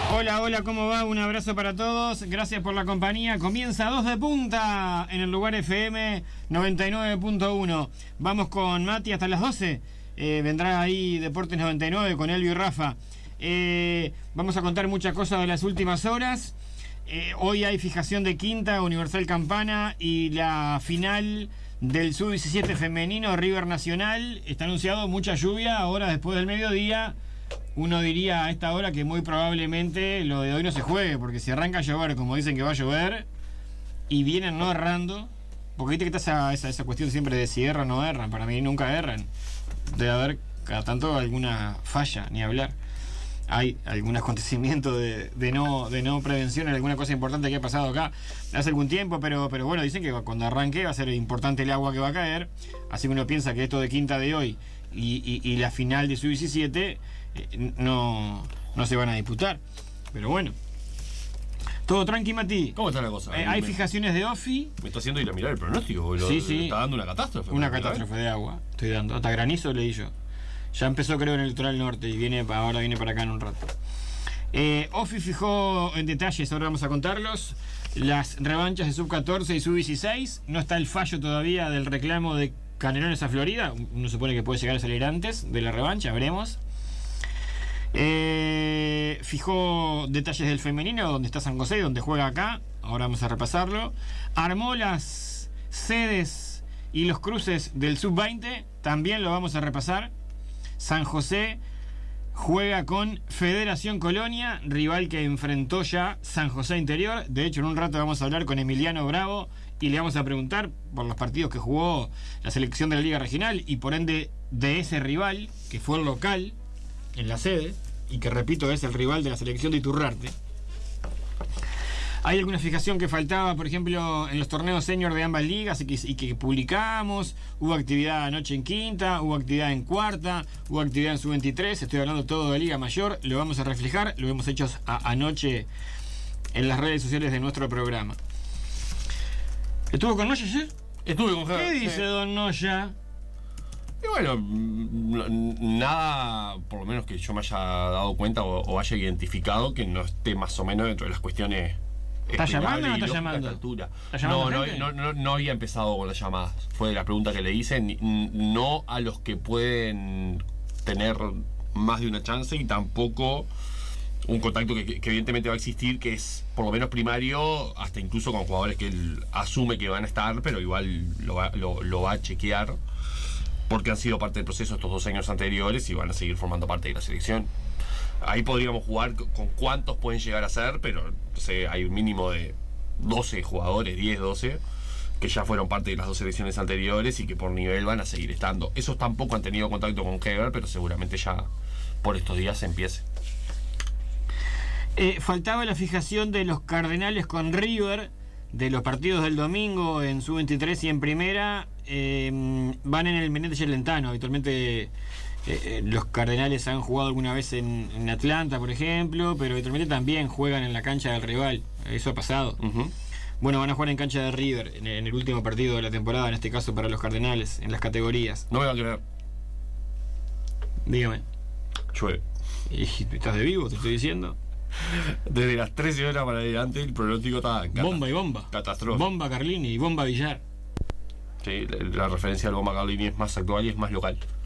Hola, hola, ¿cómo va? Un abrazo para todos, gracias por la compañía. Comienza 2 de punta en el lugar FM 99.1. Vamos con Mati hasta las 12. Vendrá ahí Deportes 99 con Elvio y Rafa. Vamos a contar muchas cosas de las últimas horas. Hoy hay fijación de quinta, Universal Campana y la final del Sub-17 femenino, River Nacional. Está anunciado mucha lluvia ahora después del mediodía. Uno diría a esta hora que muy probablemente lo de hoy no se juegue, porque si arranca a llover, como dicen que va a llover, y vienen no errando, porque viste que está esa cuestión siempre de si erran o no erran. Para mí nunca erran. Debe haber cada tanto alguna falla, ni hablar. Hay algún acontecimiento de no prevención en alguna cosa importante que ha pasado acá hace algún tiempo, pero bueno, dicen que cuando arranque va a ser importante el agua que va a caer. Así que uno piensa que esto de quinta de hoy y la final de Sub-17 no se van a disputar. Pero bueno, todo tranqui, Mati. ¿Cómo está la cosa? Hay fijaciones de OFI. Me está haciendo ir a mirar el pronóstico. Sí. Está dando una catástrofe. Una catástrofe de agua. Estoy dando. Hasta granizo leí yo. Ya empezó, creo, en el litoral norte y ahora viene para acá en un rato. OFI fijó en detalles, ahora vamos a contarlos, las revanchas de Sub-14 y Sub-16. No está el fallo todavía del reclamo de Canelones a Florida. Uno supone que puede llegar a salir antes de la revancha, veremos. Fijó detalles del femenino, donde está San José, donde juega acá. Ahora vamos a repasarlo. Armó las sedes y los cruces del Sub-20. También lo vamos a repasar. San José juega con Federación Colonia, rival que enfrentó ya San José Interior. De hecho, en un rato vamos a hablar con Emiliano Bravo y le vamos a preguntar por los partidos que jugó la selección de la Liga Regional y por ende de ese rival, que fue el local en la sede y que, repito, es el rival de la selección de Iturrarte. Hay alguna fijación que faltaba, por ejemplo, en los torneos senior de ambas ligas y que publicamos. Hubo actividad anoche en quinta, hubo actividad en cuarta, hubo actividad en sub-23. Estoy hablando todo de Liga Mayor, lo vamos a reflejar, lo hemos hecho anoche en las redes sociales de nuestro programa. ¿Estuvo con Noya ayer? Estuve con ¿Qué dice don Noya? Y bueno, nada, por lo menos que yo me haya dado cuenta o haya identificado que no esté más o menos dentro de las cuestiones. ¿Está llamando o no está llamando? No había empezado con las llamadas. Fue la pregunta que le hice. No a los que pueden tener más de una chance y tampoco un contacto que evidentemente va a existir, que es por lo menos primario, hasta incluso con jugadores que él asume que van a estar, pero igual lo va a chequear, porque han sido parte del proceso estos 2 años anteriores y van a seguir formando parte de la selección. Ahí podríamos jugar con cuántos pueden llegar a ser, pero no sé, hay un mínimo de 12 jugadores, 10, 12, que ya fueron parte de las 2 selecciones anteriores y que por nivel van a seguir estando. Esos tampoco han tenido contacto con Heber, pero seguramente ya por estos días se empiece. Faltaba la fijación de los Cardenales con River, de los partidos del domingo en Sub-23 y en Primera. Van en el Menéndez Celentano. Habitualmente los Cardenales han jugado alguna vez en Atlanta, por ejemplo, pero habitualmente también juegan en la cancha del rival. Eso ha pasado. Bueno, van a jugar en cancha de River en el último partido de la temporada, en este caso para los Cardenales, en las categorías. No me va a creer. Dígame. Llueve. ¿Y estás de vivo, te estoy diciendo? Desde las 13 horas para adelante el pronóstico está bomba y bomba. Catástrofe. Bomba Carlini y bomba Villar. Sí, la referencia al bomba Carlini es más actual y es más local.